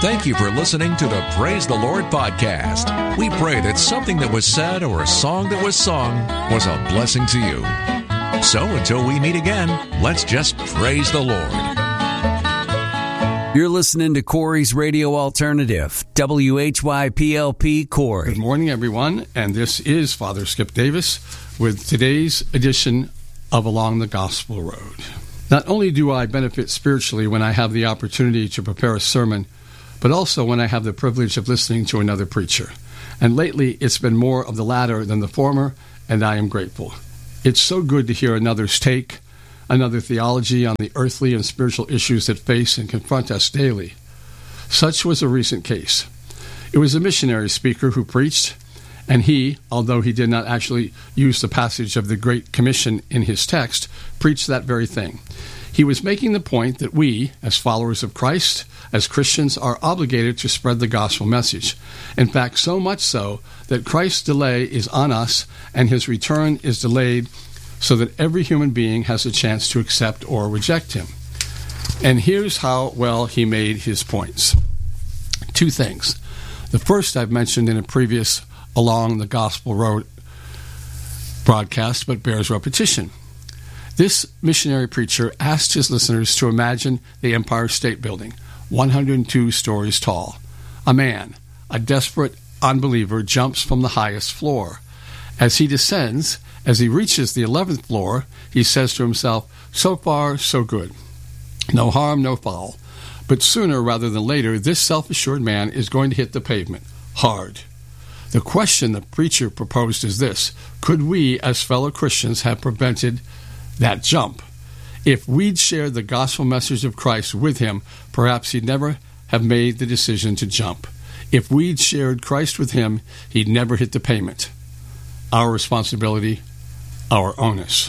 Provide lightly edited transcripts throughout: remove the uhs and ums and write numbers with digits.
Thank you for listening to the Praise the Lord podcast. We pray that something that was said or a song that was sung was a blessing to you. So until we meet again, let's just praise the Lord. You're listening to Corey's Radio Alternative, WHYPLP Corey. Good morning, everyone, and this is Father Skip Davis with today's edition of Along the Gospel Road. Not only do I benefit spiritually when I have the opportunity to prepare a sermon, but also when I have the privilege of listening to another preacher. And lately, it's been more of the latter than the former, and I am grateful. It's so good to hear another's take, another theology on the earthly and spiritual issues that face and confront us daily. Such was a recent case. It was a missionary speaker who preached, and he, although he did not actually use the passage of the Great Commission in his text, preached that very thing. He was making the point that we, as followers of Christ, as Christians, are obligated to spread the gospel message. In fact, so much so that Christ's delay is on us and his return is delayed so that every human being has a chance to accept or reject him. And here's how well he made his points. Two things. The first I've mentioned in a previous Along the Gospel Road broadcast, but bears repetition. This missionary preacher asked his listeners to imagine the Empire State Building, 102 stories tall. A man, a desperate unbeliever, jumps from the highest floor. As he descends, as he reaches the 11th floor, he says to himself, "So far, so good. No harm, no foul." But sooner rather than later, this self-assured man is going to hit the pavement, hard. The question the preacher proposed is this: could we, as fellow Christians, have prevented that jump? If we'd shared the gospel message of Christ with him, perhaps he'd never have made the decision to jump. If we'd shared Christ with him, he'd never hit the pavement. Our responsibility, our onus.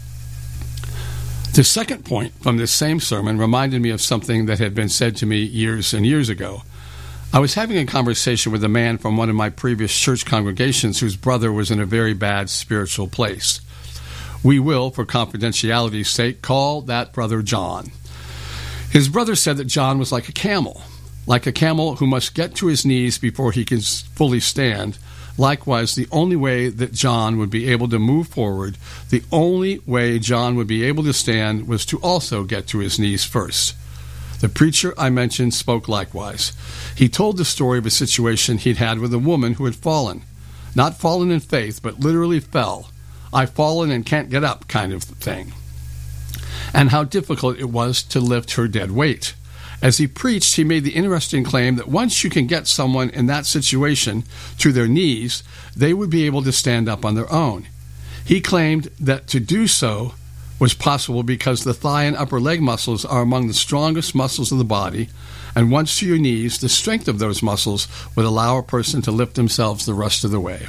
The second point from this same sermon reminded me of something that had been said to me years and years ago. I was having a conversation with a man from one of my previous church congregations whose brother was in a very bad spiritual place. We will, for confidentiality's sake, call that brother John. His brother said that John was like a camel who must get to his knees before he can fully stand. Likewise, the only way that John would be able to move forward, the only way John would be able to stand, was to also get to his knees first. The preacher I mentioned spoke likewise. He told the story of a situation he'd had with a woman who had fallen. Not fallen in faith, but literally fell. I've fallen and can't get up kind of thing. And how difficult it was to lift her dead weight. As he preached, he made the interesting claim that once you can get someone in that situation to their knees, they would be able to stand up on their own. He claimed that to do so was possible because the thigh and upper leg muscles are among the strongest muscles of the body, and once to your knees, the strength of those muscles would allow a person to lift themselves the rest of the way.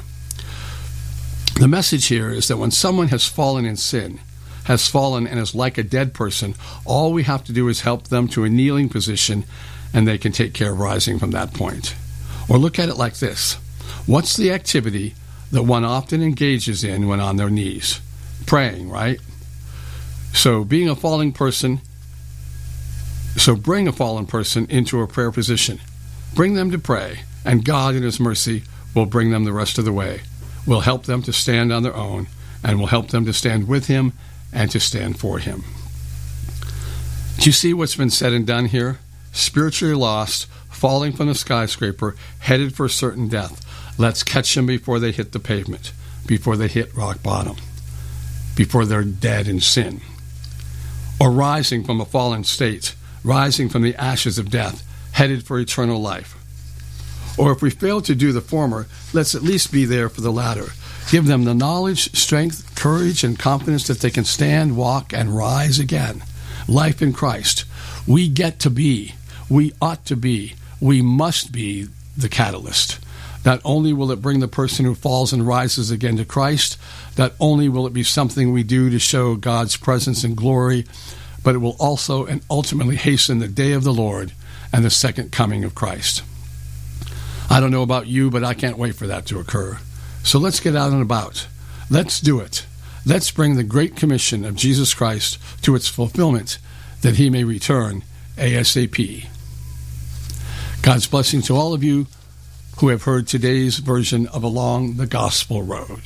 The message here is that when someone has fallen in sin, has fallen and is like a dead person, all we have to do is help them to a kneeling position, and they can take care of rising from that point. Or look at it like this. What's the activity that one often engages in when on their knees? Praying, right? So bring a fallen person into a prayer position. Bring them to pray, and God in his mercy will bring them the rest of the way. Will help them to stand on their own, and will help them to stand with him and to stand for him. Do you see what's been said and done here? Spiritually lost, falling from the skyscraper, headed for certain death. Let's catch them before they hit the pavement, before they hit rock bottom, before they're dead in sin. Or rising from a fallen state, rising from the ashes of death, headed for eternal life. Or if we fail to do the former, let's at least be there for the latter. Give them the knowledge, strength, courage, and confidence that they can stand, walk, and rise again. Life in Christ. We get to be, we ought to be, we must be the catalyst. Not only will it bring the person who falls and rises again to Christ, not only will it be something we do to show God's presence and glory, but it will also and ultimately hasten the day of the Lord and the second coming of Christ. I don't know about you, but I can't wait for that to occur. So let's get out and about. Let's do it. Let's bring the Great Commission of Jesus Christ to its fulfillment, that he may return ASAP. God's blessing to all of you who have heard today's version of Along the Gospel Road.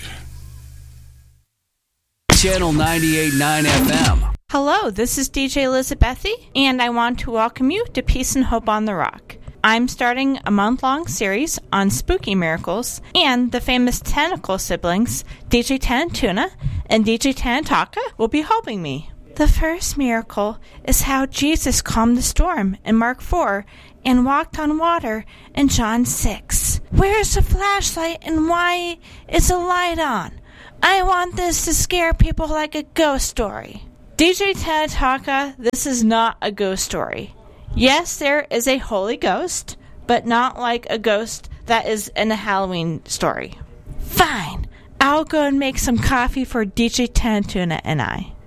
Channel 98.9 FM. Hello, this is DJ Elizabethy, and I want to welcome you to Peace and Hope on the Rock. I'm starting a month-long series on spooky miracles, and the famous tentacle siblings, DJ Tarantuna and DJ Tanataka, will be helping me. The first miracle is how Jesus calmed the storm in Mark 4 and walked on water in John 6. Where's the flashlight and why is the light on? I want this to scare people like a ghost story. DJ Tanataka, this is not a ghost story. Yes, there is a holy ghost, but not like a ghost that is in a Halloween story. Fine, I'll go and make some coffee for DJ Tarantuna and I.